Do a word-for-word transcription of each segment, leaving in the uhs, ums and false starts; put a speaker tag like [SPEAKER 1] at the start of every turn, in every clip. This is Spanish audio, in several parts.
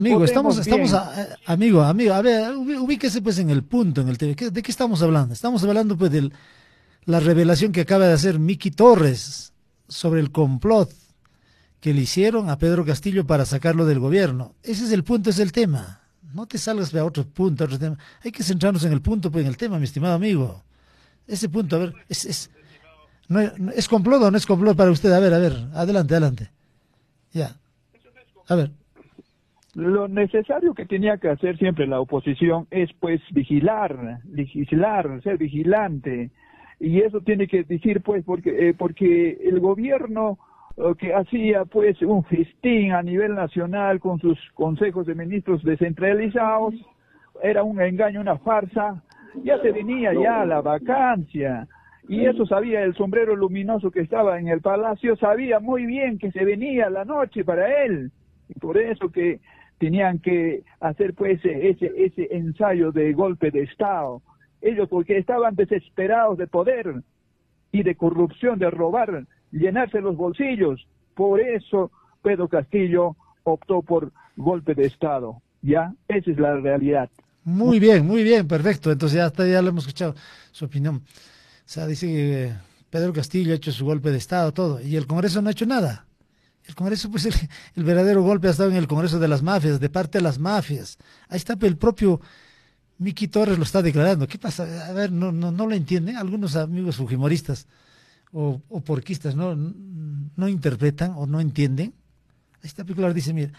[SPEAKER 1] Amigo, estamos,
[SPEAKER 2] Votemos
[SPEAKER 1] estamos,
[SPEAKER 2] bien.
[SPEAKER 1] a- a- amigo, amigo, a ver, ubí- ubíquese pues en el punto, en el tema. ¿Qué- ¿De qué estamos hablando? Estamos hablando pues de la revelación que acaba de hacer Miki Torres sobre el complot que le hicieron a Pedro Castillo para sacarlo del gobierno. Ese es el punto, es el tema. No te salgas a otro punto, a otro tema. Hay que centrarnos en el punto, pues en el tema, mi estimado amigo. Ese punto, a ver, es, es, no, no- ¿es complot o no es complot para usted? A ver, a ver, adelante, adelante. Ya, a ver.
[SPEAKER 2] Lo necesario que tenía que hacer siempre la oposición es pues vigilar, legislar, ser vigilante. Y eso tiene que decir pues porque, eh, porque el gobierno eh, que hacía pues un festín a nivel nacional con sus consejos de ministros descentralizados, era un engaño, una farsa, ya se venía ya la vacancia. Y eso sabía el sombrero luminoso que estaba en el palacio, sabía muy bien que se venía la noche para él. Y por eso que tenían que hacer pues ese, ese ensayo de golpe de Estado. Ellos porque estaban desesperados de poder y de corrupción, de robar, llenarse los bolsillos. Por eso Pedro Castillo optó por golpe de Estado. ¿Ya? Esa es la realidad.
[SPEAKER 1] Muy bien, muy bien, perfecto. Entonces ya hasta ya lo hemos escuchado su opinión. O sea, dice que eh, Pedro Castillo ha hecho su golpe de Estado, todo, y el Congreso no ha hecho nada. El Congreso, pues el, el verdadero golpe ha estado en el Congreso de las mafias, de parte de las mafias. Ahí está el propio Miki Torres lo está declarando. ¿Qué pasa? A ver, no, no, no lo entienden. Algunos amigos fujimoristas o, o porquistas no, no interpretan o no entienden. Ahí está claro, dice, mira,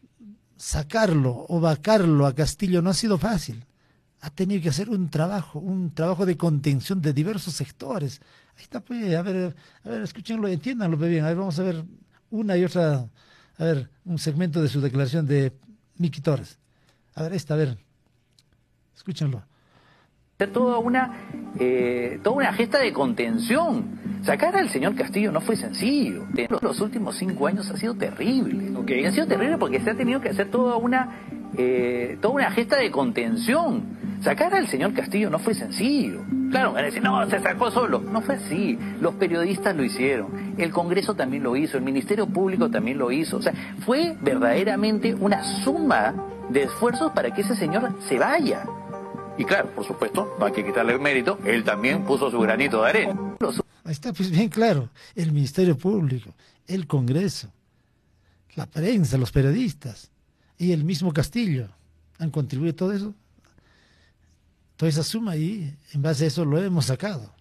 [SPEAKER 1] sacarlo o vacarlo a Castillo no ha sido fácil. Ha tenido que hacer un trabajo, un trabajo de contención de diversos sectores. Ahí está, pues, a ver, a ver, escúchenlo, entiéndanlo bien. A ver, vamos a ver una y otra, a ver, un segmento de su declaración de Miki Torres. A ver, esta, a ver, escúchenlo.
[SPEAKER 3] Toda una, eh, toda una gesta de contención. Sacar al señor Castillo no fue sencillo. Los últimos cinco años ha sido terrible. Okay. Ha sido terrible porque se ha tenido que hacer toda una, eh, toda una gesta de contención. Sacar al señor Castillo no fue sencillo. Claro, van a decir, no, se sacó solo. No fue así. Los periodistas lo hicieron. El Congreso también lo hizo. El Ministerio Público también lo hizo. O sea, fue verdaderamente una suma de esfuerzos para que ese señor se vaya. Y claro, por supuesto, no hay que quitarle el mérito, él también puso su granito de arena.
[SPEAKER 1] Ahí está, pues bien claro, el Ministerio Público, el Congreso, la prensa, los periodistas y el mismo Castillo han contribuido a todo eso, toda esa suma y en base a eso lo hemos sacado.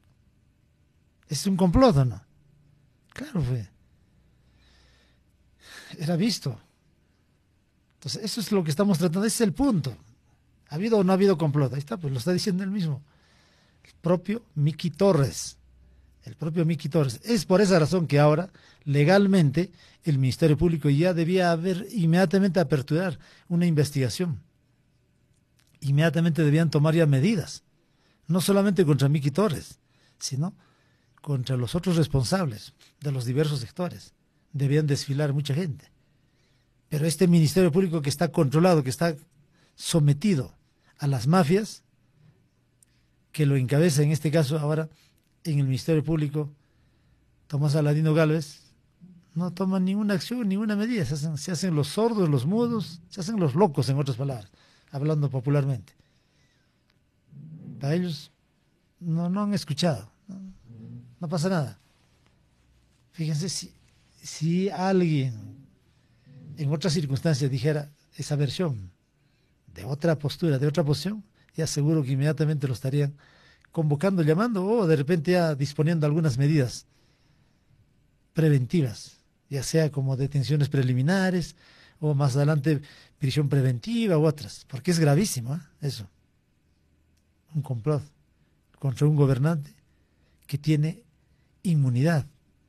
[SPEAKER 1] ¿Es un complot o no? Claro fue. Era visto. Entonces, eso es lo que estamos tratando, ese es el punto. ¿Ha habido o no ha habido complot? Ahí está, pues lo está diciendo él mismo. El propio Miki Torres. El propio Miki Torres. Es por esa razón que ahora, legalmente, el Ministerio Público ya debía haber inmediatamente aperturar una investigación. Inmediatamente debían tomar ya medidas. No solamente contra Miki Torres, sino contra los otros responsables de los diversos sectores. Debían desfilar mucha gente. Pero este Ministerio Público que está controlado, que está sometido a las mafias, que lo encabeza en este caso ahora en el Ministerio Público Tomás Aladino Gálvez, no toman ninguna acción, ninguna medida, se hacen, se hacen los sordos, los mudos, se hacen los locos, en otras palabras, hablando popularmente. Para ellos no, no han escuchado, no, no pasa nada. Fíjense, si, si alguien en otras circunstancias dijera esa versión de otra postura, de otra posición, ya seguro que inmediatamente lo estarían convocando, llamando o de repente ya disponiendo algunas medidas preventivas, ya sea como detenciones preliminares o más adelante prisión preventiva u otras, porque es gravísimo, ¿eh? Eso, un complot contra un gobernante que tiene inmunidad.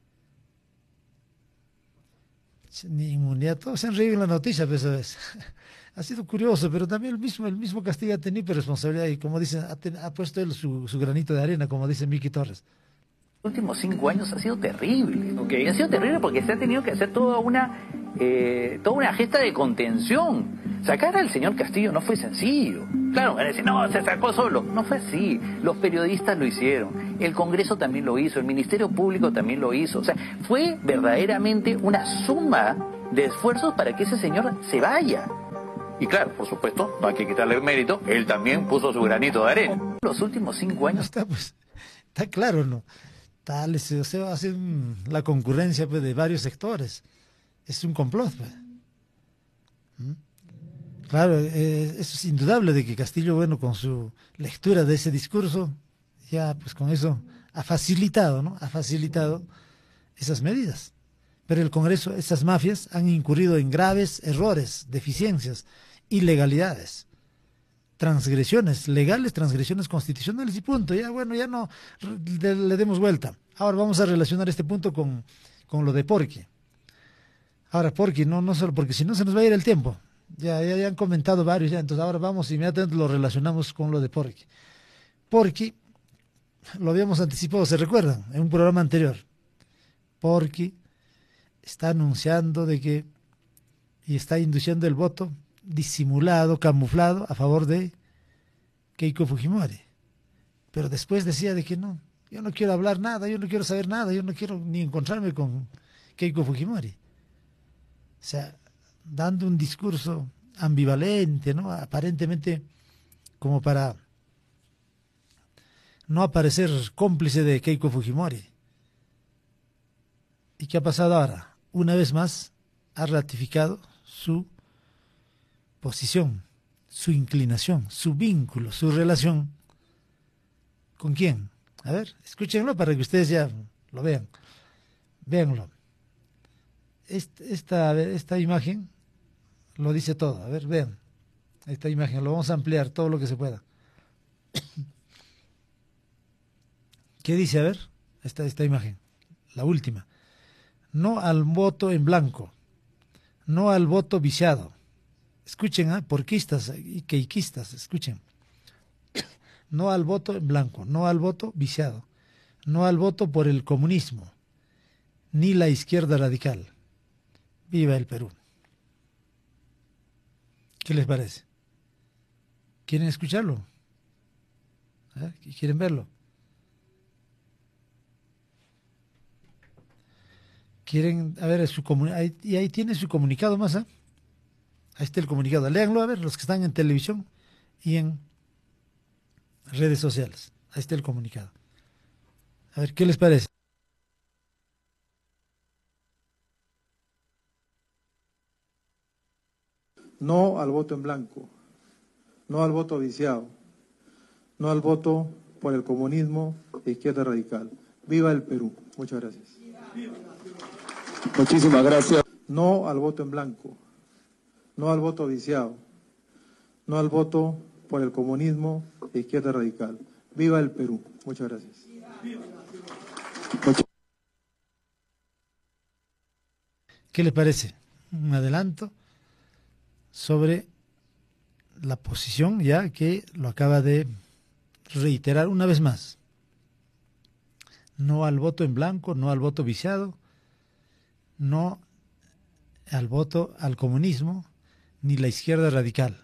[SPEAKER 1] Ni inmunidad, todos se han reído en la noticia, pues, ¿sabes? Ha sido curioso, pero también el mismo, el mismo Castillo ha tenido responsabilidad y como dicen, ha, ten, ha puesto él su, su granito de arena, como dice Miki Torres.
[SPEAKER 3] Los últimos cinco años ha sido terrible. Okay. Ha sido terrible porque se ha tenido que hacer toda una, eh, toda una gesta de contención. Sacar al señor Castillo no fue sencillo. Claro, van a decir, no, se sacó solo. No fue así. Los periodistas lo hicieron. El Congreso también lo hizo. El Ministerio Público también lo hizo. O sea, fue verdaderamente una suma de esfuerzos para que ese señor se vaya. Y claro, por supuesto, no hay que quitarle el mérito, él también puso su granito de arena. Los últimos cinco años...
[SPEAKER 1] Está, pues, está claro, ¿no? Tal, se, se hace un, la concurrencia pues, de varios sectores. Es un complot, pues. ¿Mm? Claro, eh, eso es indudable de que Castillo, bueno, con su lectura de ese discurso, ya pues con eso ha facilitado, ¿no? Ha facilitado esas medidas. Pero el Congreso, esas mafias han incurrido en graves errores, deficiencias, ilegalidades, transgresiones legales, transgresiones constitucionales y punto. Ya, bueno, ya no le, le demos vuelta. Ahora vamos a relacionar este punto con, con lo de Porqui. Ahora, Porqui, no, no solo porque si no se nos va a ir el tiempo. Ya, ya, ya han comentado varios, ya, entonces ahora vamos inmediatamente lo relacionamos con lo de Porqui. Porqui, lo habíamos anticipado, ¿se recuerdan? En un programa anterior. Porqui está anunciando de que, y está induciendo el voto disimulado, camuflado, a favor de Keiko Fujimori. Pero después decía de que no, yo no quiero hablar nada, yo no quiero saber nada, yo no quiero ni encontrarme con Keiko Fujimori. O sea, dando un discurso ambivalente, ¿no? Aparentemente como para no aparecer cómplice de Keiko Fujimori. ¿Y qué ha pasado ahora? Una vez más ha ratificado su posición, su inclinación, su vínculo, su relación. ¿Con quién? A ver, escúchenlo para que ustedes ya lo vean. Véanlo. Esta, esta imagen lo dice todo. A ver, vean. Esta imagen, lo vamos a ampliar todo lo que se pueda. ¿Qué dice? A ver, esta, esta imagen, la última. No al voto en blanco, no al voto viciado. Escuchen, ¿eh? Porquistas y queiquistas, escuchen. No al voto en blanco, no al voto viciado, no al voto por el comunismo, ni la izquierda radical. Viva el Perú. ¿Qué les parece? ¿Quieren escucharlo? ¿Eh? ¿Quieren verlo? Quieren, a ver, su ahí, y ahí tiene su comunicado más, ¿eh? Ahí está el comunicado, léanlo, a ver, los que están en televisión y en redes sociales, ahí está el comunicado. A ver, ¿qué les parece?
[SPEAKER 4] No al voto en blanco, no al voto viciado, no al voto por el comunismo e izquierda radical. Viva el Perú. Muchas gracias.
[SPEAKER 5] Muchísimas gracias.
[SPEAKER 4] No al voto en blanco, no al voto viciado, no al voto por el comunismo e izquierda radical. Viva el Perú. Muchas gracias.
[SPEAKER 1] ¿Qué les parece? Un adelanto sobre la posición ya que lo acaba de reiterar una vez más. No al voto en blanco, no al voto viciado, no al voto al comunismo, ni la izquierda radical.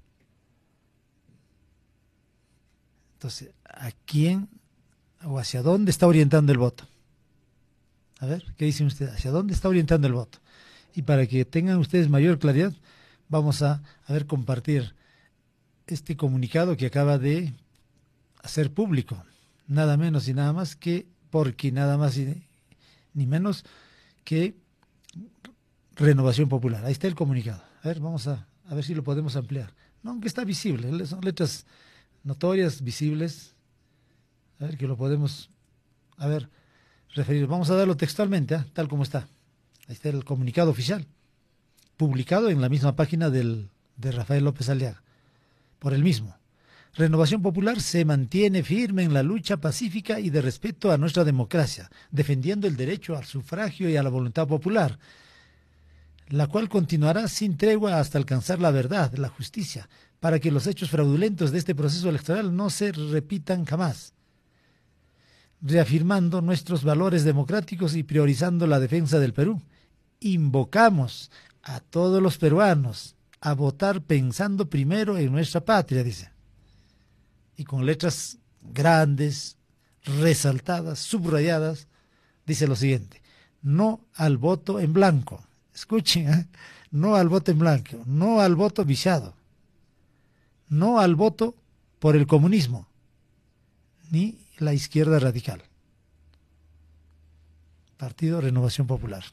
[SPEAKER 1] Entonces, ¿a quién o hacia dónde está orientando el voto? A ver, ¿qué dicen ustedes? ¿Hacia dónde está orientando el voto? Y para que tengan ustedes mayor claridad, vamos a, a ver compartir este comunicado que acaba de hacer público, nada menos y nada más que porque nada más y, ni menos que Renovación Popular. Ahí está el comunicado. A ver, vamos a, a ver si lo podemos ampliar. No, aunque está visible, son letras notorias, visibles. A ver que lo podemos, a ver, referir. Vamos a darlo textualmente, ¿eh? Tal como está. Ahí está el comunicado oficial, publicado en la misma página del, de Rafael López Aliaga, por el mismo. Renovación Popular se mantiene firme en la lucha pacífica y de respeto a nuestra democracia, defendiendo el derecho al sufragio y a la voluntad popular, la cual continuará sin tregua hasta alcanzar la verdad, la justicia, para que los hechos fraudulentos de este proceso electoral no se repitan jamás, reafirmando nuestros valores democráticos y priorizando la defensa del Perú. Invocamos a todos los peruanos a votar pensando primero en nuestra patria, dice. Y con letras grandes, resaltadas, subrayadas, dice lo siguiente: no al voto en blanco. Escuchen, ¿eh? no al voto en blanco, no al voto viciado, no al voto por el comunismo, ni la izquierda radical. Partido Renovación Popular.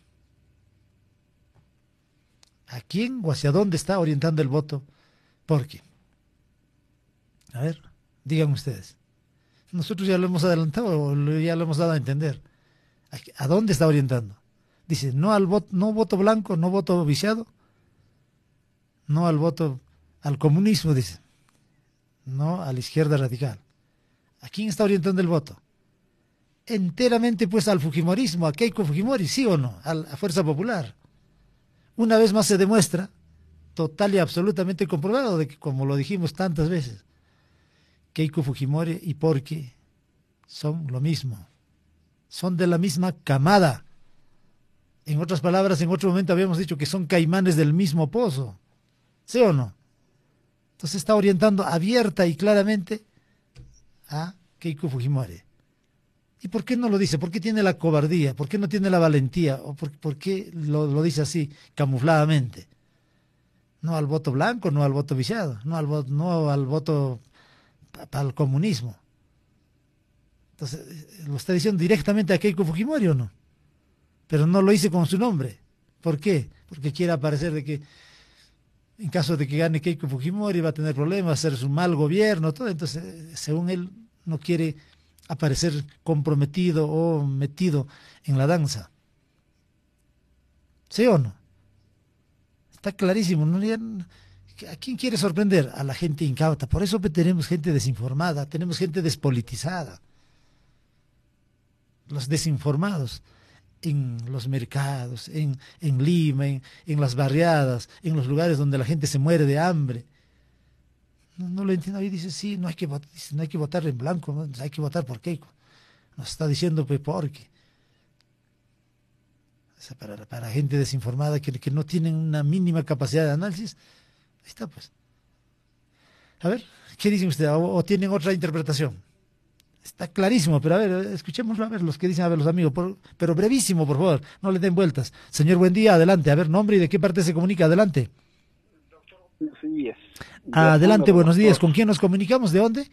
[SPEAKER 1] ¿A quién o hacia dónde está orientando el voto? ¿Por qué? A ver, digan ustedes. Nosotros ya lo hemos adelantado, ya lo hemos dado a entender. ¿A dónde está orientando? Dice, no al voto, no voto blanco, no voto viciado, no al voto al comunismo, dice, no a la izquierda radical. ¿A quién está orientando el voto? Enteramente pues al fujimorismo, a Keiko Fujimori, ¿sí o no? A la Fuerza Popular. Una vez más se demuestra, total y absolutamente comprobado, de que, como lo dijimos tantas veces, Keiko Fujimori y Porky son lo mismo, son de la misma camada. En otras palabras, en otro momento habíamos dicho que son caimanes del mismo pozo, ¿sí o no? Entonces está orientando abierta y claramente a Keiko Fujimori. ¿Y por qué no lo dice? ¿Por qué tiene la cobardía? ¿Por qué no tiene la valentía? ¿O por, por qué lo, lo dice así, camufladamente? No al voto blanco, no al voto viciado, no al, vo no al voto para el comunismo. Entonces, ¿lo está diciendo directamente a Keiko Fujimori o no? Pero no lo dice con su nombre. ¿Por qué? Porque quiere aparecer de que en caso de que gane Keiko Fujimori va a tener problemas, hacer su mal gobierno, todo. Entonces, según él, no quiere aparecer comprometido o metido en la danza. ¿Sí o no? Está clarísimo. ¿No? ¿A quién quiere sorprender? A la gente incauta. Por eso tenemos gente desinformada, tenemos gente despolitizada. Los desinformados en los mercados, en, en Lima, en, en las barriadas, en los lugares donde la gente se muere de hambre. No, no lo entiendo. Ahí dice, sí, no hay que, dice, no hay que votar en blanco, ¿no? Hay que votar por Keiko. Nos está diciendo pues por qué. O sea, para, para gente desinformada que, que no tienen una mínima capacidad de análisis, ahí está pues. A ver, ¿qué dicen ustedes? ¿O, o tienen otra interpretación? Está clarísimo, pero a ver, escuchémoslo a ver los que dicen, a ver los amigos, por, pero brevísimo, por favor, no le den vueltas. Señor, buen día, adelante, a ver, nombre y de qué parte se comunica, adelante.
[SPEAKER 5] Sí, es.
[SPEAKER 1] Adelante, buenos días, ¿con quién nos comunicamos? ¿De dónde?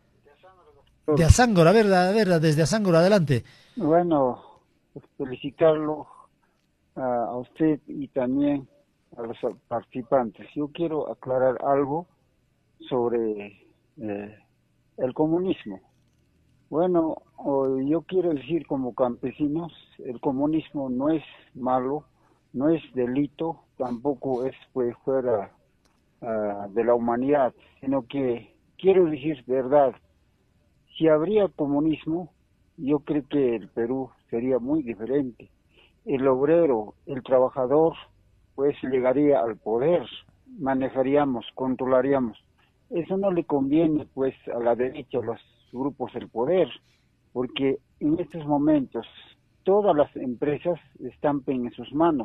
[SPEAKER 1] De Azángaro, a ver, a ver, desde Azángaro, adelante.
[SPEAKER 5] Bueno, pues felicitarlo a, a usted y también a los participantes. Yo quiero aclarar algo sobre eh, el comunismo. Bueno, yo quiero decir como campesinos, el comunismo no es malo, no es delito, tampoco es pues fuera uh, de la humanidad, sino que quiero decir verdad. Si habría comunismo, yo creo que el Perú sería muy diferente. El obrero, el trabajador, pues llegaría al poder, manejaríamos, controlaríamos. Eso no le conviene pues a la derecha, a los grupos del poder, porque en estos momentos todas las empresas están en sus manos.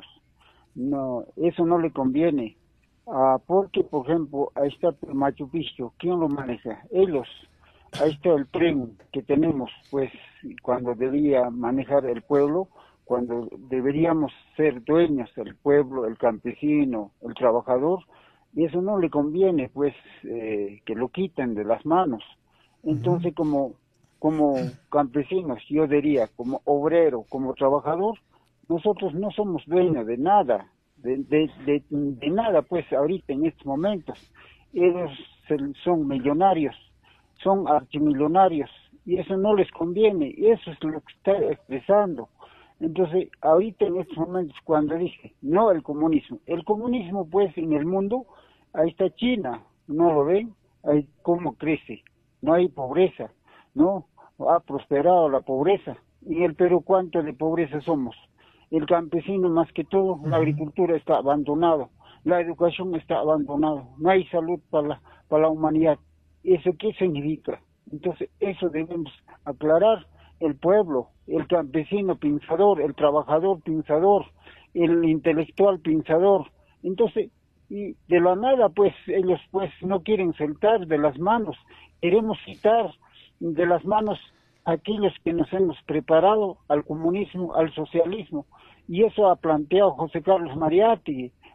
[SPEAKER 5] No, eso no le conviene, ah, porque por ejemplo ahí está el Machu Picchu, ¿quién lo maneja? Ellos. Ahí está el tren que tenemos, pues cuando debía manejar el pueblo, cuando deberíamos ser dueños del pueblo, el campesino, el trabajador, y eso no le conviene, pues, eh, que lo quiten de las manos. Entonces, como, como campesinos, yo diría, como obrero, como trabajador, nosotros no somos dueños de nada, de, de, de, de nada, pues, ahorita en estos momentos. Ellos son millonarios, son archimillonarios, y eso no les conviene, y eso es lo que está expresando. Entonces, ahorita en estos momentos, cuando dice, no el comunismo, el comunismo, pues, en el mundo, ahí está China, ¿no lo ven? Ahí cómo crece, no hay pobreza, ¿no? Ha prosperado la pobreza. Y en el Perú, ¿cuánto de pobreza somos? El campesino, más que todo, la agricultura está abandonada, la educación está abandonada, no hay salud para la, para la humanidad. ¿Eso qué significa? Entonces, eso debemos aclarar. El pueblo, el campesino pensador, el trabajador pensador, el intelectual pensador. Entonces, y de la nada, pues, ellos pues no quieren soltar de las manos. Queremos quitar de las manos a aquellos que nos hemos preparado al comunismo, al socialismo. Y eso ha planteado José Carlos Mariátegui.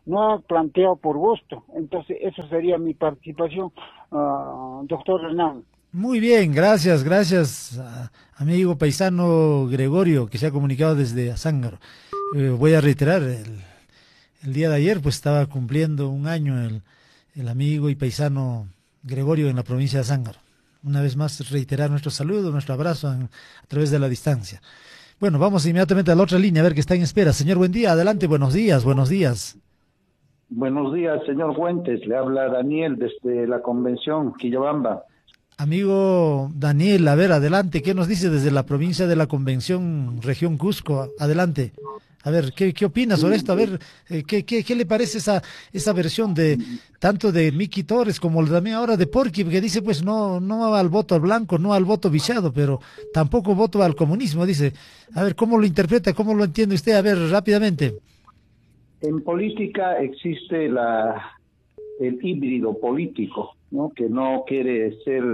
[SPEAKER 5] no ha planteado por gusto. Entonces, eso sería mi participación, uh, doctor Hernán.
[SPEAKER 1] Muy bien, gracias, gracias, a, amigo paisano Gregorio, que se ha comunicado desde Azángaro. Eh, voy a reiterar, el, el día de ayer pues estaba cumpliendo un año el, el amigo y paisano Gregorio en la provincia de Azángaro. Una vez más reiterar nuestro saludo, nuestro abrazo en, a través de la distancia. Bueno, vamos inmediatamente a la otra línea, a ver qué está en espera. Señor, buen día, adelante, buenos días, buenos días.
[SPEAKER 6] Buenos días, señor Fuentes, le habla Daniel desde la convención Quillabamba.
[SPEAKER 1] Amigo Daniel, a ver, adelante, ¿qué nos dice desde la provincia de la Convención, región Cusco? Adelante. A ver, ¿qué, qué opina sobre esto? A ver, eh, ¿qué, qué, ¿qué le parece esa esa versión de tanto de Miki Torres como también ahora de Porqui, que dice pues no no al voto blanco, no al voto viciado, pero tampoco voto al comunismo, dice. A ver, ¿cómo lo interpreta? ¿Cómo lo entiende usted? A ver, rápidamente.
[SPEAKER 6] En política existe la el híbrido político, ¿no? Que no quiere ser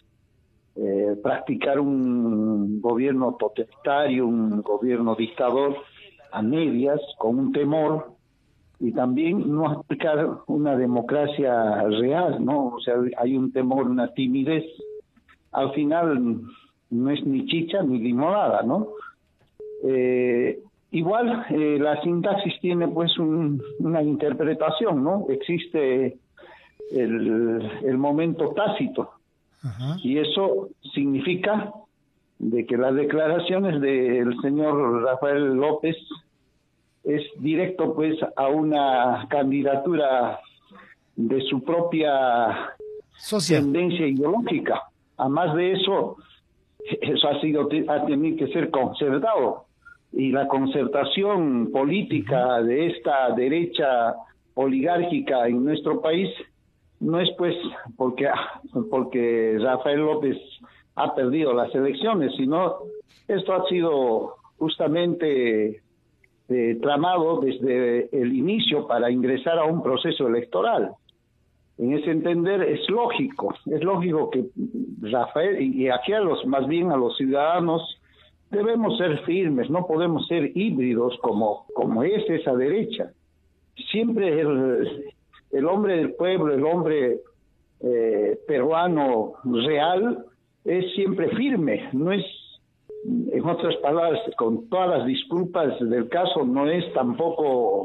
[SPEAKER 6] eh, practicar un gobierno totalitario, un gobierno dictador a medias, con un temor, y también no aplicar una democracia real, ¿no? O sea, hay un temor, una timidez. Al final no es ni chicha ni limonada, ¿no? Eh, igual eh, la sintaxis tiene pues un, una interpretación, ¿no? Existe el, el momento tácito. Ajá. Y eso significa de que las declaraciones del señor Rafael López es directo pues a una candidatura de su propia Social. tendencia ideológica. Además de eso, eso ha sido ha tenido que ser concertado, y la concertación política uh-huh. de esta derecha oligárquica en nuestro país no es pues porque porque Rafael López ha perdido las elecciones, sino esto ha sido justamente eh, tramado desde el inicio para ingresar a un proceso electoral. En ese entender es lógico, es lógico que Rafael, y aquí a los, más bien a los ciudadanos, debemos ser firmes, no podemos ser híbridos como, como es esa derecha. Siempre el, el hombre del pueblo, el hombre eh, peruano real, es siempre firme, no es, en otras palabras, con todas las disculpas del caso, no es tampoco,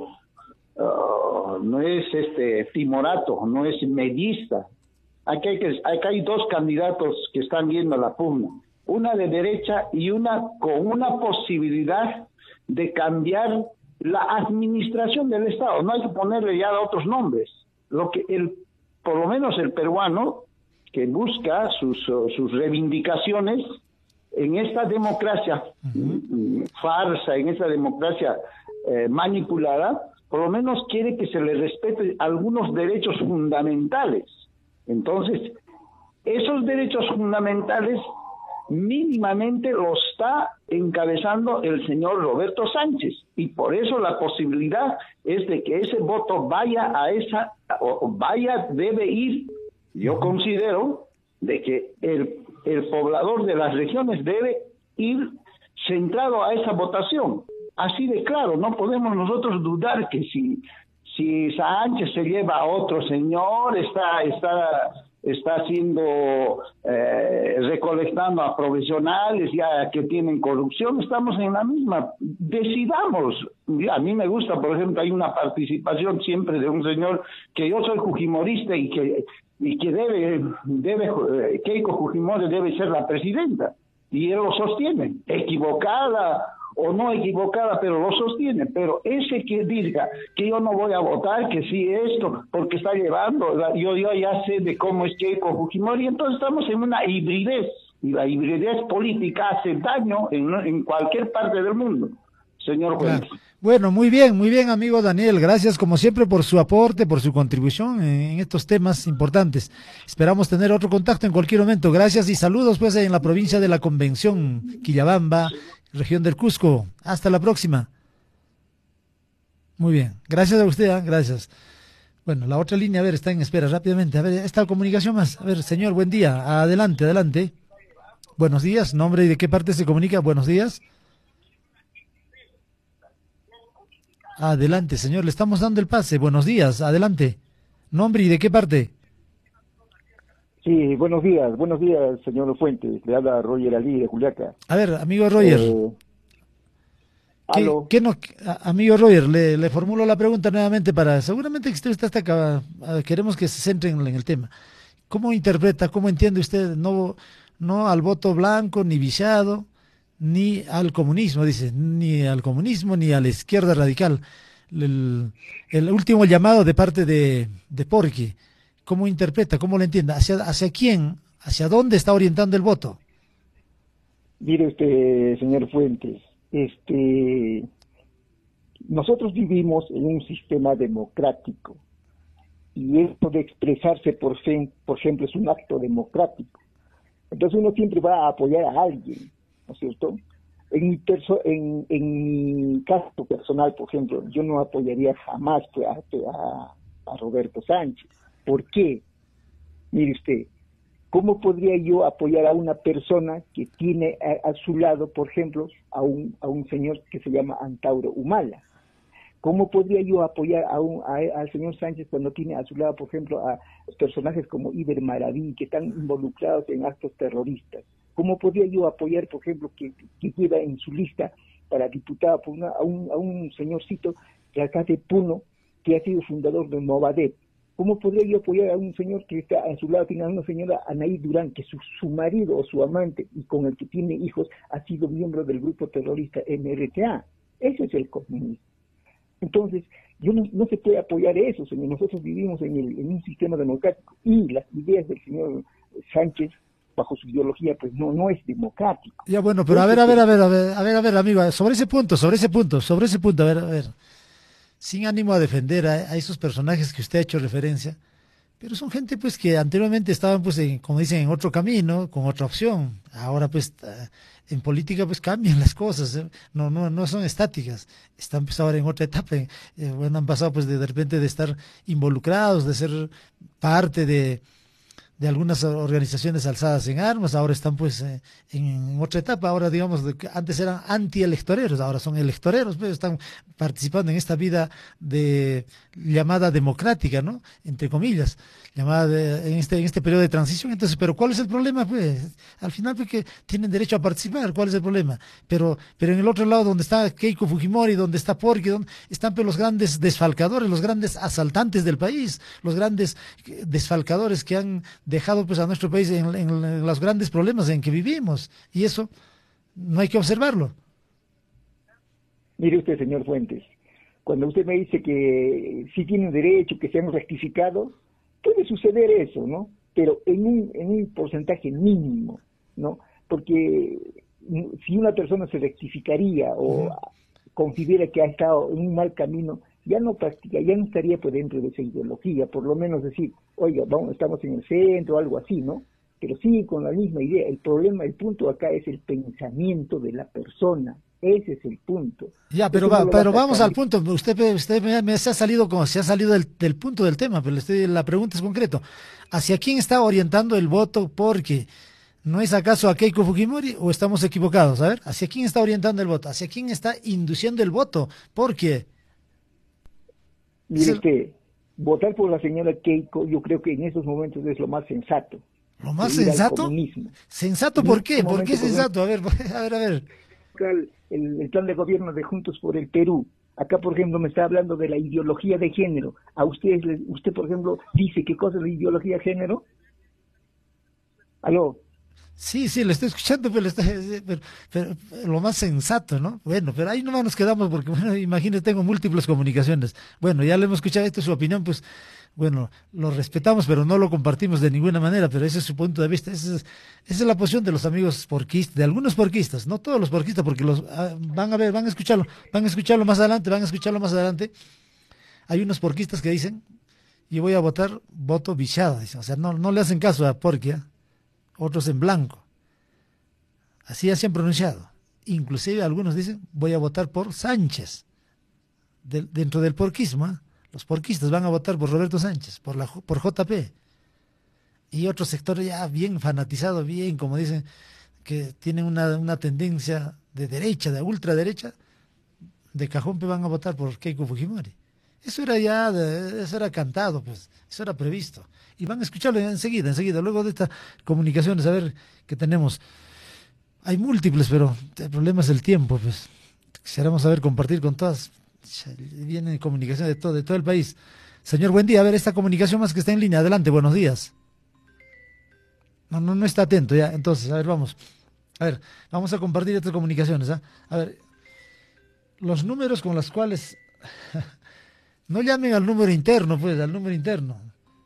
[SPEAKER 6] uh, no es este timorato, no es medista. Aquí hay, que, aquí hay dos candidatos que están viendo la pugna, una de derecha y una con una posibilidad de cambiar la administración del Estado. No hay que ponerle ya otros nombres. Lo que el, por lo menos el peruano, que busca sus, sus reivindicaciones en esta democracia uh-huh. farsa, en esta democracia eh, manipulada, por lo menos quiere que se le respete algunos derechos fundamentales. Entonces, esos derechos fundamentales mínimamente lo está encabezando el señor Roberto Sánchez, y por eso la posibilidad es de que ese voto vaya a esa, o vaya, debe ir. Yo considero de que el, el poblador de las regiones debe ir centrado a esa votación. Así de claro, no podemos nosotros dudar que si si Sánchez se lleva a otro señor, está está está haciendo eh, recolectando a profesionales ya que tienen corrupción, estamos en la misma. Decidamos. A mí me gusta, por ejemplo, hay una participación siempre de un señor que yo soy fujimorista y que y que debe, debe Keiko Fujimori debe ser la presidenta, y él lo sostiene, equivocada o no equivocada, pero lo sostiene. Pero ese que diga que yo no voy a votar, que sí esto, porque está llevando, yo, yo ya sé de cómo es Keiko Fujimori, entonces estamos en una hibridez, y la hibridez política hace daño en, en cualquier parte del mundo, señor juez.
[SPEAKER 1] Claro. Bueno, muy bien, muy bien, amigo Daniel. Gracias, como siempre, por su aporte, por su contribución en estos temas importantes. Esperamos tener otro contacto en cualquier momento. Gracias y saludos, pues, en la provincia de la Convención, Quillabamba, región del Cusco. Hasta la próxima. Muy bien. Gracias a usted, ¿eh? Gracias. Bueno, la otra línea, a ver, está en espera rápidamente. A ver, esta comunicación más. A ver, señor, buen día. Adelante, adelante. Buenos días. ¿Nombre y de qué parte se comunica? Buenos días. Adelante, señor, le estamos dando el pase. Buenos días, adelante. ¿Nombre y de qué parte?
[SPEAKER 7] Sí, buenos días, buenos días, señor Fuentes. Le habla Roger Ali de Juliaca.
[SPEAKER 1] A ver, amigo Roger.
[SPEAKER 7] Eh,
[SPEAKER 1] ¿Qué, qué no, a, amigo Roger, le, le formulo la pregunta nuevamente para, seguramente que usted está hasta acá, queremos que se centren en el tema. ¿Cómo interpreta, cómo entiende usted no, no al voto blanco, ni viciado, ni al comunismo, dice, ni al comunismo, ni a la izquierda radical? El, el último llamado de parte de, de Porky, ¿cómo interpreta, cómo lo entiende? ¿Hacia, hacia quién, hacia dónde está orientando el voto?
[SPEAKER 7] Mire usted, señor Fuentes, este, nosotros vivimos en un sistema democrático y esto de expresarse, por, por ejemplo, es un acto democrático. Entonces uno siempre va a apoyar a alguien, ¿no es cierto? En mi, perso en, en mi caso personal, por ejemplo, yo no apoyaría jamás pues, a, a, a Roberto Sánchez. ¿Por qué? Mire usted, ¿cómo podría yo apoyar a una persona que tiene a, a su lado, por ejemplo, a un, a un señor que se llama Antauro Humala? ¿Cómo podría yo apoyar a un, a, al señor Sánchez cuando tiene a su lado, por ejemplo, a personajes como Iber Maraví, que están involucrados en actos terroristas? ¿Cómo podría yo apoyar, por ejemplo, que, que lleva en su lista para diputado por una, a, un, a un señorcito de acá de Puno, que ha sido fundador de Movadep? ¿Cómo podría yo apoyar a un señor que está a su lado, tiene a una señora Anaí Durán, que su, su marido o su amante, y con el que tiene hijos, ha sido miembro del grupo terrorista M R T A? Ese es el comunismo. Entonces, yo no, no se puede apoyar eso, señor. Nosotros vivimos en, el, en un sistema democrático y las ideas del señor Sánchez, bajo su ideología, pues no no es democrático.
[SPEAKER 1] Ya bueno, pero a ver, a ver, a ver, a ver, a ver, a ver, amigo, sobre ese punto, sobre ese punto, sobre ese punto, a ver, a ver, sin ánimo a defender a, a esos personajes que usted ha hecho referencia, pero son gente pues que anteriormente estaban pues, en, como dicen, en otro camino, con otra opción. Ahora pues en política pues cambian las cosas, ¿eh? no no no son estáticas, están pues ahora en otra etapa, eh, bueno, han pasado pues de, de repente de estar involucrados, de ser parte de de algunas organizaciones alzadas en armas, ahora están pues eh, en otra etapa, ahora digamos, de que antes eran antielectoreros, ahora son electoreros, pues están participando en esta vida de llamada democrática, ¿no? Entre comillas, llamada de, en este en este periodo de transición. Entonces, pero ¿cuál es el problema? Pues al final pues que tienen derecho a participar, ¿cuál es el problema? Pero pero en el otro lado donde está Keiko Fujimori, donde está Porky, donde están pues los grandes desfalcadores, los grandes asaltantes del país, los grandes desfalcadores que han dejado pues a nuestro país en, en, en los grandes problemas en que vivimos, y eso no hay que observarlo.
[SPEAKER 7] Mire usted, señor Fuentes, cuando usted me dice que sí tienen derecho, que se han rectificado, puede suceder eso, ¿no? Pero en un, en un porcentaje mínimo, ¿no? Porque si una persona se rectificaría o uh-huh. considera que ha estado en un mal camino, ya no practica, ya no estaría por dentro de esa ideología, por lo menos decir, oiga, vamos, estamos en el centro, algo así, ¿no? Pero sí, con la misma idea. El problema, el punto acá es el pensamiento de la persona. Ese es el punto.
[SPEAKER 1] Ya, pero va, pero vamos al punto. Usted, usted me, me se ha salido como se ha salido del, del punto del tema, pero estoy, la pregunta es concreto. ¿Hacia quién está orientando el voto? Porque ¿no es acaso a Keiko Fujimori o estamos equivocados? A ver, ¿hacia quién está orientando el voto? ¿Hacia quién está induciendo el voto? Porque
[SPEAKER 7] mire usted, votar por la señora Keiko, yo creo que en estos momentos es lo más sensato.
[SPEAKER 1] ¿Lo más sensato? ¿Sensato por qué? ¿Por qué sensato? A ver, a ver, a ver.
[SPEAKER 7] El, el plan de gobierno de Juntos por el Perú. Acá, por ejemplo, me está hablando de la ideología de género. ¿A ustedes, usted, por ejemplo, dice qué cosa es la ideología de género? ¿Aló?
[SPEAKER 1] Sí, sí, le estoy escuchando, pero, está, pero, pero, pero lo más sensato, ¿no? Bueno, pero ahí nomás nos quedamos porque, bueno, imagínate, tengo múltiples comunicaciones. Bueno, ya le hemos escuchado, esta es su opinión, pues, bueno, lo respetamos, pero no lo compartimos de ninguna manera, pero ese es su punto de vista. Esa es, esa es la posición de los amigos porquistas, de algunos porquistas, no todos los porquistas, porque los ah, van a ver, van a escucharlo, van a escucharlo más adelante, van a escucharlo más adelante. Hay unos porquistas que dicen, yo voy a votar voto viciado, dicen, o sea, no, no le hacen caso a Porqui, ¿eh? Otros en blanco. Así se han pronunciado. Inclusive algunos dicen, voy a votar por Sánchez. De, dentro del porquismo, ¿eh? Los porquistas van a votar por Roberto Sánchez, por, la, por J P. Y otro sector ya bien fanatizado, bien, como dicen, que tienen una, una tendencia de derecha, de ultraderecha, de cajón van a votar por Keiko Fujimori. Eso era ya, eso era cantado, pues, eso era previsto. Y van a escucharlo enseguida, enseguida, luego de estas comunicaciones, a ver qué tenemos. Hay múltiples, pero el problema es el tiempo, pues. Quisiéramos saber compartir con todas. Viene comunicación de todo, de todo el país. Señor, buen día. A ver, esta comunicación más que está en línea. Adelante, buenos días. No, no, no está atento ya. Entonces, a ver, vamos. A ver, vamos a compartir estas comunicaciones. ¿eh? A ver, los números con los cuales... No llamen al número interno, pues, al número interno.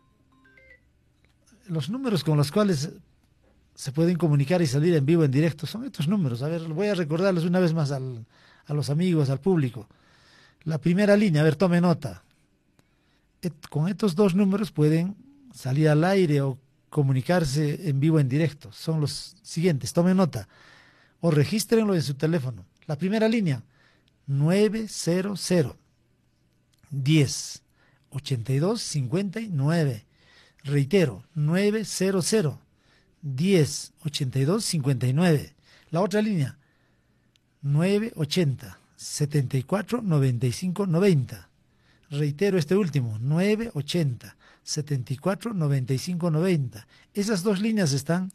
[SPEAKER 1] Los números con los cuales se pueden comunicar y salir en vivo, en directo, son estos números. A ver, voy a recordarles una vez más al, a los amigos, al público. La primera línea, a ver, tome nota. Et, con estos dos números pueden salir al aire o comunicarse en vivo, en directo. Son los siguientes, tome nota. O regístrenlo en su teléfono. La primera línea, nueve cero cero. diez, ochenta y dos, cincuenta y nueve. Reitero, nueve cero cero, diez, ochenta y dos, cincuenta y nueve. La otra línea, nueve ochenta, setenta y cuatro, noventa y cinco, noventa. Reitero este último, nueve ochenta, setenta y cuatro, noventa y cinco, noventa. Esas dos líneas están,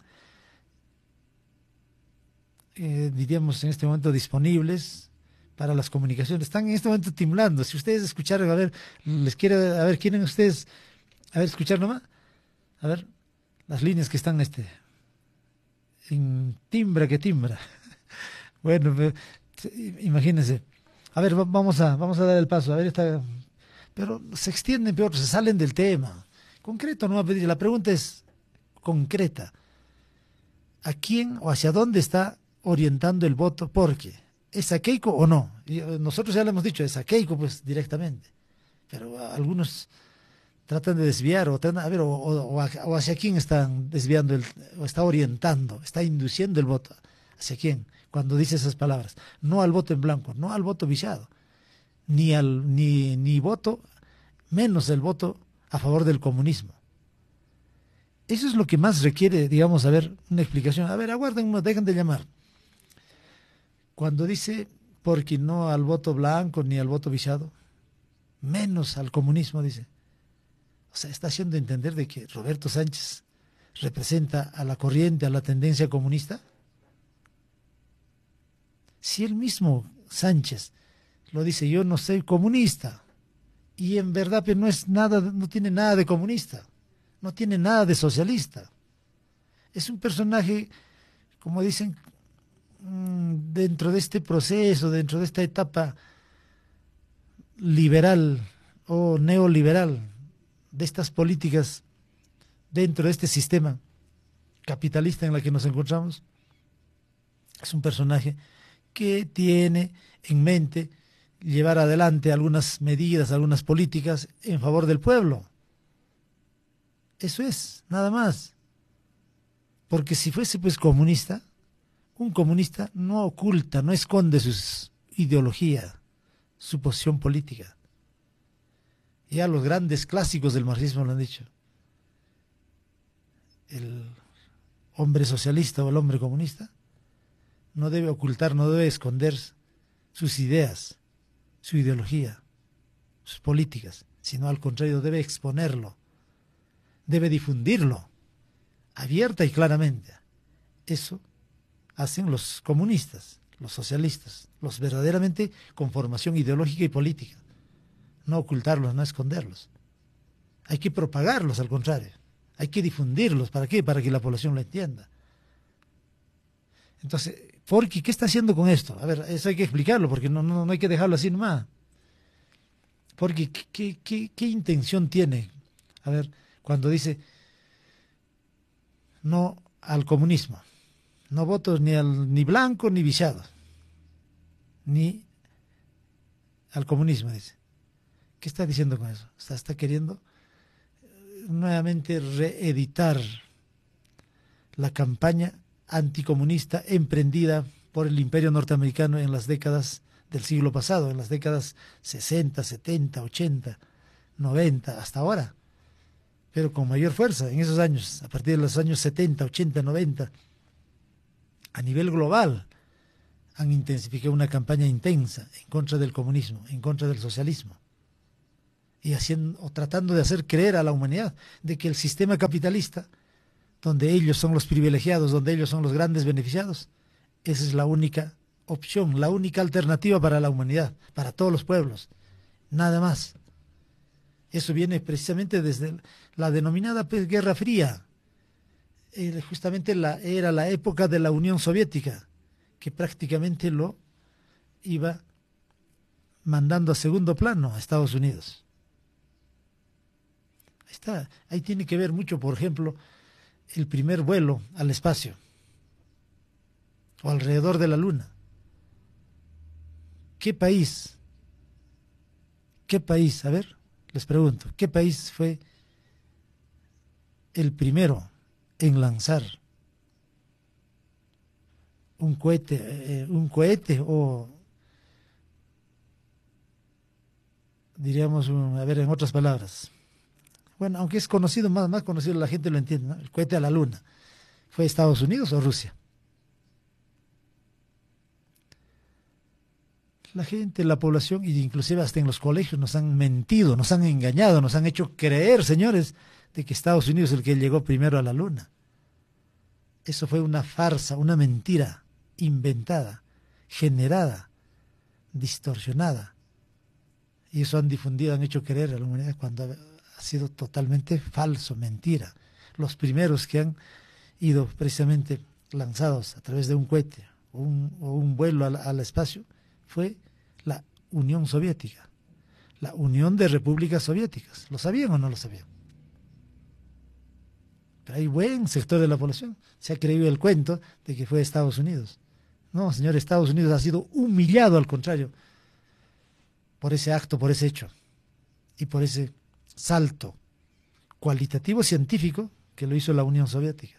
[SPEAKER 1] eh, diríamos en este momento, disponibles para las comunicaciones. Están en este momento timblando. Si ustedes escucharon, a ver, les quiero, a ver, ¿quieren ustedes, a ver, escuchar nomás? A ver, las líneas que están, este, en timbra que timbra. Bueno, imagínense. A ver, vamos a, vamos a dar el paso. A ver, esta, pero se extienden peor, se salen del tema. Concreto, no va a pedir. La pregunta es concreta. ¿A quién o hacia dónde está orientando el voto? ¿Por qué? ¿Es a Keiko o no? Y nosotros ya le hemos dicho, es a Keiko, pues directamente. Pero algunos tratan de desviar, o, tratan, a ver, o, o, o hacia quién están desviando, el, o está orientando, está induciendo el voto. ¿Hacia quién? Cuando dice esas palabras. No al voto en blanco, no al voto viciado, ni, al, ni, ni voto, menos el voto a favor del comunismo. Eso es lo que más requiere, digamos, a ver, una explicación. A ver, aguarden, no dejen de llamar. Cuando dice, porque no al voto blanco ni al voto viciado, menos al comunismo, dice. O sea, está haciendo entender de que Roberto Sánchez representa a la corriente, a la tendencia comunista. Si él mismo, Sánchez, lo dice, yo no soy comunista, y en verdad pero no es nada, no tiene nada de comunista, no tiene nada de socialista. Es un personaje, como dicen, dentro de este proceso, dentro de esta etapa liberal o neoliberal, de estas políticas, dentro de este sistema capitalista en el que nos encontramos, es un personaje que tiene en mente llevar adelante algunas medidas, algunas políticas en favor del pueblo. Eso es, nada más. Porque si fuese pues comunista, un comunista no oculta, no esconde su ideología, su posición política. Ya los grandes clásicos del marxismo lo han dicho. El hombre socialista o el hombre comunista no debe ocultar, no debe esconder sus ideas, su ideología, sus políticas, sino al contrario debe exponerlo, debe difundirlo, abierta y claramente. Eso hacen los comunistas, los socialistas, los verdaderamente con formación ideológica y política. No ocultarlos, no esconderlos. Hay que propagarlos, al contrario. Hay que difundirlos. ¿Para qué? Para que la población lo entienda. Entonces, ¿por qué? ¿Qué está haciendo con esto? A ver, eso hay que explicarlo, porque no, no, no hay que dejarlo así nomás. Porque, ¿qué, qué, qué, qué intención tiene? A ver, cuando dice no al comunismo. No votos ni al ni blanco ni viciado. Ni al comunismo, dice. ¿Qué está diciendo con eso? Está, está queriendo nuevamente reeditar la campaña anticomunista emprendida por el imperio norteamericano en las décadas del siglo pasado, en las décadas sesenta, setenta, ochenta, noventa, hasta ahora, pero con mayor fuerza en esos años, a partir de los años setenta, ochenta, noventa, a nivel global, han intensificado una campaña intensa en contra del comunismo, en contra del socialismo, y haciendo, o tratando de hacer creer a la humanidad de que el sistema capitalista, donde ellos son los privilegiados, donde ellos son los grandes beneficiados, esa es la única opción, la única alternativa para la humanidad, para todos los pueblos, nada más. Eso viene precisamente desde la denominada pues, Guerra Fría. Eh, justamente la, era la época de la Unión Soviética, que prácticamente lo iba mandando a segundo plano a Estados Unidos. Ahí está, ahí tiene que ver mucho, por ejemplo, el primer vuelo al espacio o alrededor de la Luna. ¿Qué país? ¿Qué país? A ver, les pregunto, ¿qué país fue el primero en lanzar un cohete, eh, un cohete o diríamos, un, a ver, en otras palabras, bueno, aunque es conocido, más, más conocido, la gente lo entiende, ¿no? El cohete a la Luna, ¿fue Estados Unidos o Rusia? La gente, la población, y inclusive hasta en los colegios nos han mentido, nos han engañado, nos han hecho creer, señores, de que Estados Unidos es el que llegó primero a la Luna. Eso fue una farsa, una mentira inventada, generada, distorsionada. Y eso han difundido, han hecho creer a la humanidad cuando ha sido totalmente falso, mentira. Los primeros que han ido precisamente lanzados a través de un cohete o un, o un vuelo al, al espacio fue la Unión Soviética, la Unión de Repúblicas Soviéticas. ¿Lo sabían o no lo sabían? Pero hay buen sector de la población se ha creído el cuento de que fue Estados Unidos. No, señor, Estados Unidos ha sido humillado, al contrario, por ese acto, por ese hecho y por ese salto cualitativo científico que lo hizo la Unión Soviética.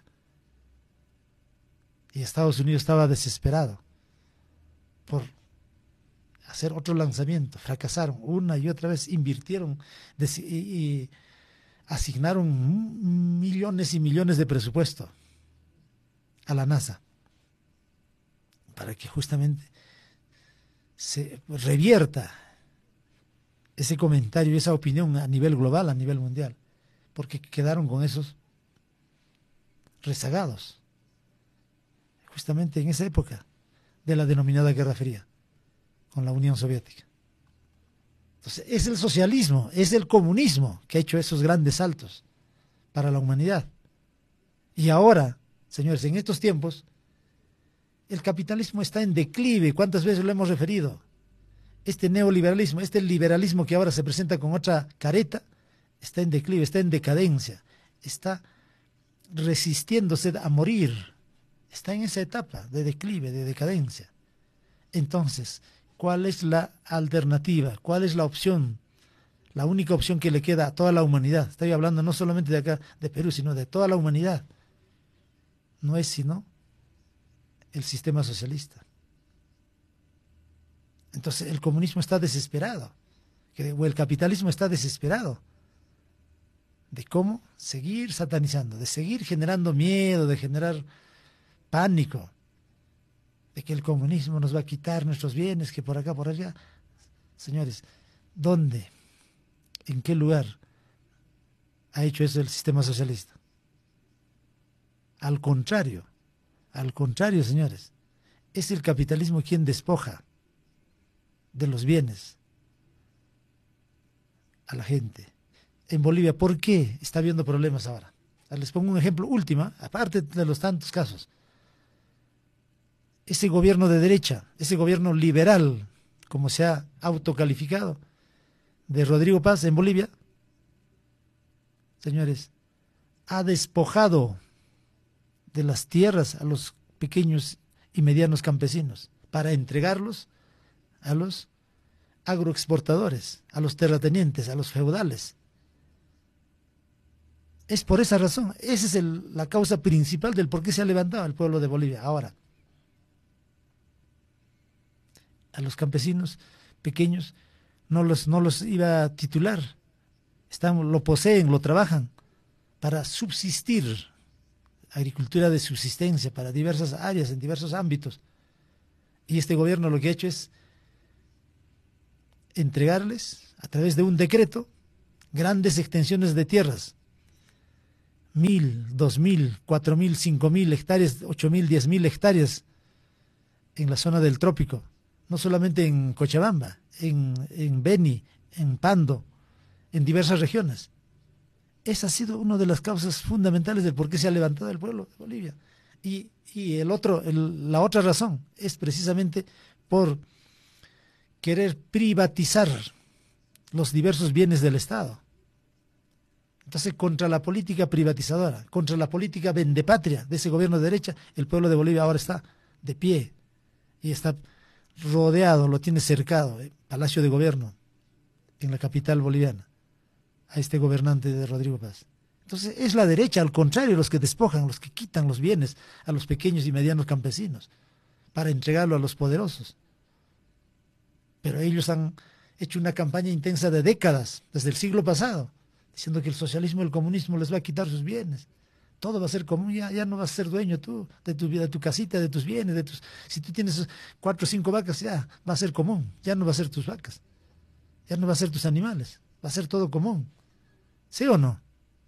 [SPEAKER 1] Y Estados Unidos estaba desesperado por hacer otro lanzamiento. Fracasaron una y otra vez, invirtieron y, y asignaron millones y millones de presupuesto a la NASA para que justamente se revierta ese comentario y esa opinión a nivel global, a nivel mundial, porque quedaron con esos rezagados justamente en esa época de la denominada Guerra Fría con la Unión Soviética. Entonces es el socialismo, es el comunismo que ha hecho esos grandes saltos para la humanidad. Y ahora, señores, en estos tiempos el capitalismo está en declive. ¿Cuántas veces lo hemos referido? Este neoliberalismo, este liberalismo que ahora se presenta con otra careta, está en declive, está en decadencia, está resistiéndose a morir, está en esa etapa de declive, de decadencia. Entonces, ¿cuál es la alternativa? ¿Cuál es la opción? La única opción que le queda a toda la humanidad. Estoy hablando no solamente de acá, de Perú, sino de toda la humanidad. No es sino el sistema socialista. Entonces el comunismo está desesperado, o el capitalismo está desesperado de cómo seguir satanizando, de seguir generando miedo, de generar pánico, de que el comunismo nos va a quitar nuestros bienes, que por acá, por allá. Señores, ¿dónde, en qué lugar ha hecho eso el sistema socialista? Al contrario, al contrario, señores, es el capitalismo quien despoja de los bienes a la gente. En Bolivia, ¿por qué está habiendo problemas ahora? Les pongo un ejemplo último, aparte de los tantos casos. Ese gobierno de derecha, ese gobierno liberal, como se ha autocalificado, de Rodrigo Paz en Bolivia, señores, ha despojado de las tierras a los pequeños y medianos campesinos para entregarlos a los agroexportadores, a los terratenientes, a los feudales. Es por esa razón, esa es el, la causa principal del por qué se ha levantado el pueblo de Bolivia. Ahora, a los campesinos pequeños no los, no los iba a titular, están, lo poseen, lo trabajan para subsistir, agricultura de subsistencia para diversas áreas, en diversos ámbitos. Y este gobierno lo que ha hecho es entregarles, a través de un decreto, grandes extensiones de tierras. Mil, dos mil, cuatro mil, cinco mil hectáreas, ocho mil, diez mil hectáreas en la zona del trópico. No solamente en Cochabamba, en, en Beni, en Pando, en diversas regiones. Esa ha sido una de las causas fundamentales del por qué se ha levantado el pueblo de Bolivia. Y, y el otro, el, la otra razón es precisamente por querer privatizar los diversos bienes del Estado. Entonces, contra la política privatizadora, contra la política vendepatria de ese gobierno de derecha, el pueblo de Bolivia ahora está de pie y está rodeado, lo tiene cercado, eh, Palacio de Gobierno, en la capital boliviana, a este gobernante de Rodrigo Paz. Entonces, es la derecha, al contrario, los que despojan, los que quitan los bienes a los pequeños y medianos campesinos para entregarlo a los poderosos. Pero ellos han hecho una campaña intensa de décadas, desde el siglo pasado, diciendo que el socialismo y el comunismo les va a quitar sus bienes. Todo va a ser común, ya, ya no vas a ser dueño tú de tu vida, de tu casita, de tus bienes, de tus. Si tú tienes cuatro o cinco vacas, ya va a ser común, ya no va a ser tus vacas, ya no va a ser tus animales, va a ser todo común. ¿Sí o no?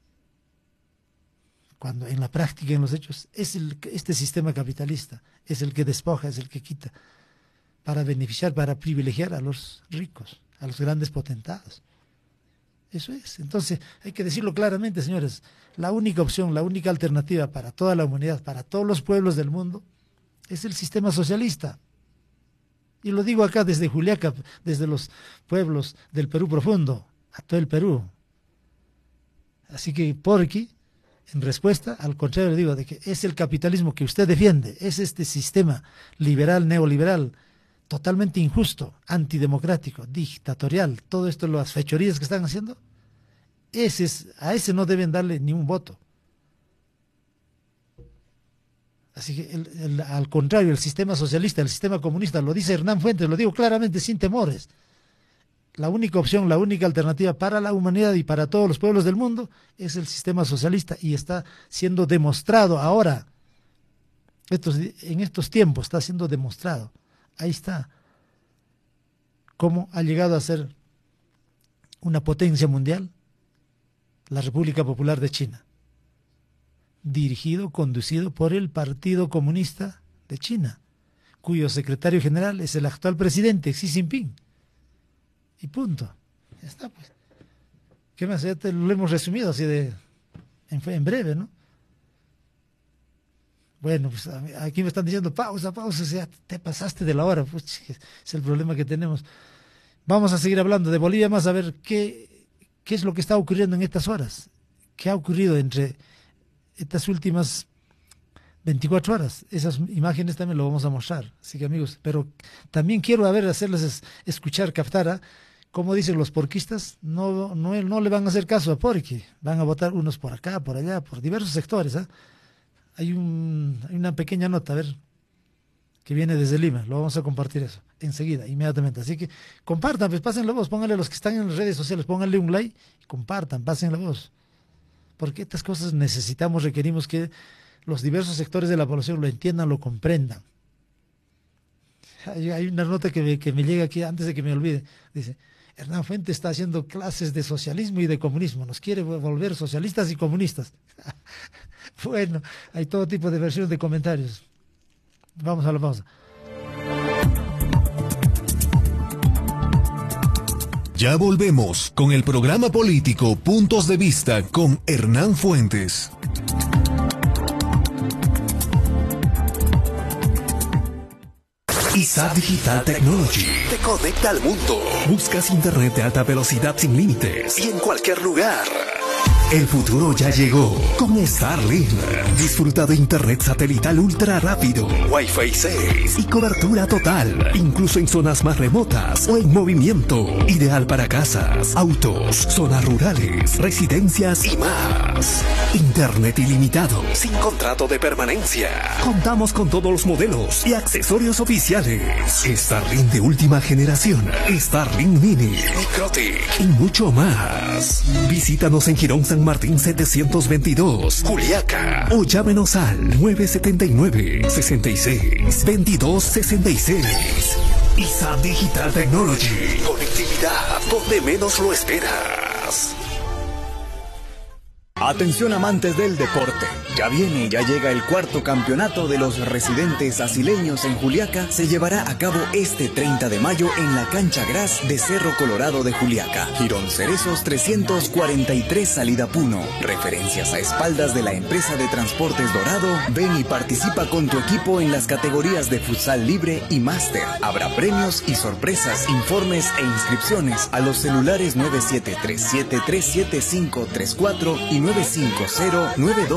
[SPEAKER 1] Cuando en la práctica, en los hechos, es el, este sistema capitalista, es el que despoja, es el que quita, para beneficiar, para privilegiar a los ricos, a los grandes potentados. Eso es. Entonces, hay que decirlo claramente, señores, la única opción, la única alternativa para toda la humanidad, para todos los pueblos del mundo, es el sistema socialista. Y lo digo acá desde Juliaca, desde los pueblos del Perú profundo, a todo el Perú. Así que, por aquí, en respuesta, al contrario, le digo, de que es el capitalismo que usted defiende, es este sistema liberal, neoliberal, totalmente injusto, antidemocrático, dictatorial, todo esto, las fechorías que están haciendo, ese es, a ese no deben darle ni un voto. Así que, el, el, al contrario, el sistema socialista, el sistema comunista, lo dice Hernán Fuentes, lo digo claramente, sin temores. La única opción, la única alternativa para la humanidad y para todos los pueblos del mundo es el sistema socialista, y está siendo demostrado ahora, estos, en estos tiempos está siendo demostrado. Ahí está cómo ha llegado a ser una potencia mundial la República Popular de China, dirigido, conducido por el Partido Comunista de China, cuyo secretario general es el actual presidente Xi Jinping. Y punto. Ya está, pues. ¿Qué más? Ya te lo hemos resumido así de en, en breve, ¿no? Bueno, pues aquí me están diciendo pausa, pausa, ya te pasaste de la hora, pues es el problema que tenemos. Vamos a seguir hablando de Bolivia más, a ver qué, qué es lo que está ocurriendo en estas horas, qué ha ocurrido entre estas últimas veinticuatro horas. Esas imágenes también lo vamos a mostrar, así que amigos, pero también quiero a ver, hacerles escuchar, captar a como dicen los porquistas, no, no, no le van a hacer caso a Porqui, van a votar unos por acá, por allá, por diversos sectores, ¿eh? Hay, un, hay una pequeña nota, a ver, que viene desde Lima, lo vamos a compartir eso, enseguida, inmediatamente. Así que compartan, pues pasen la voz, pónganle a los que están en las redes sociales, pónganle un like, y compartan, pasen la voz. Porque estas cosas necesitamos, requerimos que los diversos sectores de la población lo entiendan, lo comprendan. Hay, hay una nota que me, que me llega aquí, antes de que me olvide, dice: Hernán Fuentes está haciendo clases de socialismo y de comunismo, nos quiere volver socialistas y comunistas. Bueno, hay todo tipo de versiones de comentarios. Vamos a la pausa.
[SPEAKER 8] Ya volvemos con el programa político Puntos de Vista con Hernán Fuentes. I S A T Digital Technology te conecta al mundo. Buscas internet de alta velocidad sin límites y en cualquier lugar. El futuro ya llegó con Starlink. Disfruta de internet satelital ultra rápido, Wi-Fi seis y cobertura total, incluso en zonas más remotas o en movimiento. Ideal para casas, autos, zonas rurales, residencias y más. Internet ilimitado, sin contrato de permanencia. Contamos con todos los modelos y accesorios oficiales. Starlink de última generación, Starlink Mini, Microtik y mucho más. Visítanos en Girón San San Martín setecientos veintidós, Juliaca. O llámenos al nueve siete nueve, seis seis, veintidós sesenta y seis. I S A D Digital Technology. Conectividad donde menos lo esperas.
[SPEAKER 9] Atención amantes del deporte, ya viene, ya llega el cuarto campeonato de los residentes asileños en Juliaca. Se llevará a cabo este treinta de mayo en la cancha Gras de Cerro Colorado de Juliaca. Girón Cerezos trescientos cuarenta y tres, salida Puno. Referencias a espaldas de la empresa de transportes Dorado. Ven y participa con tu equipo en las categorías de futsal libre y máster. Habrá premios y sorpresas, informes e inscripciones a los celulares nueve siete tres siete, tres siete cinco tres cuatro y nueve cinco cero, nueve dos